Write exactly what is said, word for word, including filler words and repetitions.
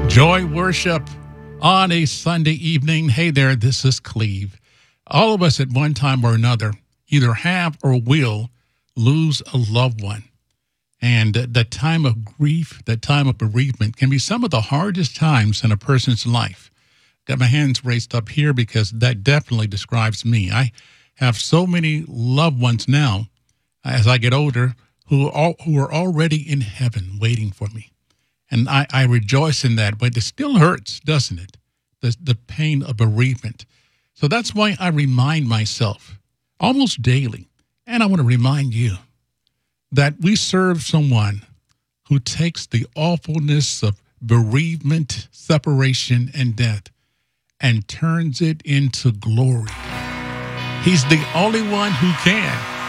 Joy worship on a Sunday evening. Hey there, this is Cleve. All of us at one time or another either have or will lose a loved one. And the time of grief, that time of bereavement can be some of the hardest times in a person's life. Got my hands raised up here because that definitely describes me. I have so many loved ones now as I get older who are, who are already in heaven waiting for me. And I, I rejoice in that, but it still hurts, doesn't it? The, the pain of bereavement. So that's why I remind myself almost daily, and I want to remind you that we serve someone who takes the awfulness of bereavement, separation, and death and turns it into glory. He's the only one who can.